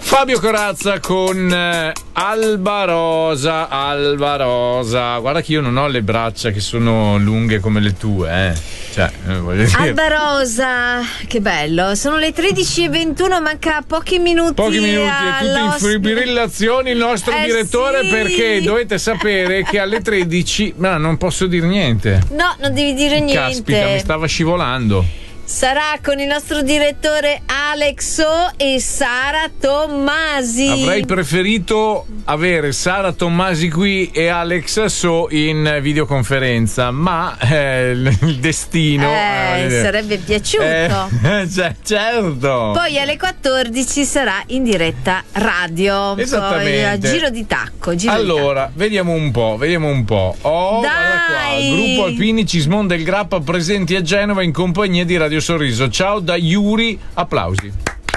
Fabio Corazza con Alba Rosa. Guarda che io non ho le braccia che sono lunghe come le tue, Cioè, voglio dire. Alba Rosa, che bello. Sono le 13:21, manca pochi minuti. È tutto in fibrillazione il nostro direttore, sì. Perché dovete sapere che alle 13 non posso dire niente. No, non devi dire niente. Caspita, mi stava scivolando. Sarà con il nostro direttore Alex O e Sara Tommasi. Avrei preferito avere Sara Tommasi qui e Alex So in videoconferenza, ma il destino sarebbe piaciuto. Certo. Poi alle 14 sarà in diretta radio. Esattamente. Poi, a giro di tacco. Allora, vediamo un po'. Oh, dai. Guarda qua. Il gruppo Alpini Cismon del Grappa presenti a Genova in compagnia di Radio Sorriso. Ciao da Yuri, applausi.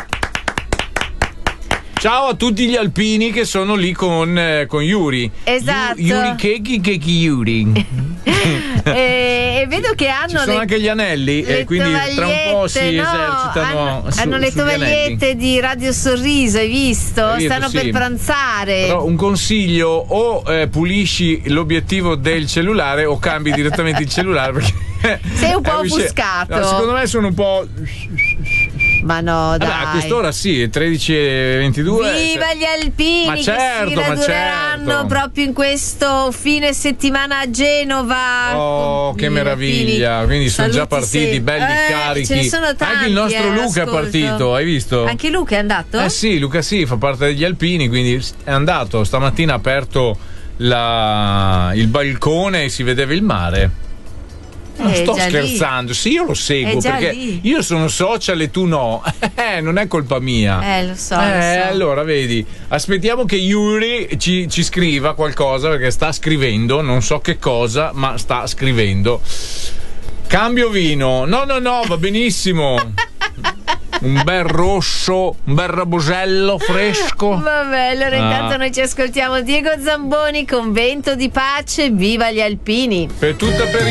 Ciao a tutti gli alpini che sono lì con Yuri. Esatto. Yuri Keki Yuri. E vedo che hanno ci sono anche gli anelli, quindi tra un po' si esercitano. Hanno le tovagliette di Radio Sorriso, hai visto? Stanno per pranzare. Però un consiglio: o pulisci l'obiettivo del cellulare o cambi direttamente il cellulare, perché sei un po' offuscato. No, secondo me sono un po'. Ma no, dai. A quest'ora sì, 13:22. Viva gli alpini, ma certo, che si raduneranno proprio in questo fine settimana a Genova. Oh, che meraviglia! Quindi sono già partiti belli carichi. Ce ne sono tanti, anche il nostro Luca è partito, hai visto? Anche Luca è andato? Sì, Luca sì, fa parte degli alpini, quindi è andato. Stamattina ha aperto il balcone e si vedeva il mare. Non sto scherzando, sì, io lo seguo perché io sono social e tu no. Non è colpa mia. Lo so. Allora, vedi, aspettiamo che Yuri ci scriva qualcosa, perché sta scrivendo, non so che cosa, ma sta scrivendo. Cambio vino. No, va benissimo. Un bel rosso, un bel rabosello fresco. Vabbè, allora intanto noi ci ascoltiamo Diego Zamboni con Vento di Pace. Viva gli alpini. Per